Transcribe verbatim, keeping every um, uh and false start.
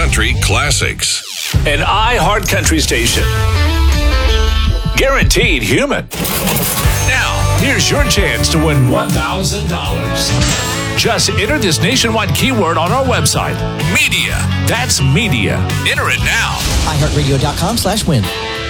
country classics. An iHeart Country station. Guaranteed human. Now, here's your chance to win one thousand dollars. Just enter this nationwide keyword on our website. Media. That's media. Enter it now. iHeartRadio.com slash win.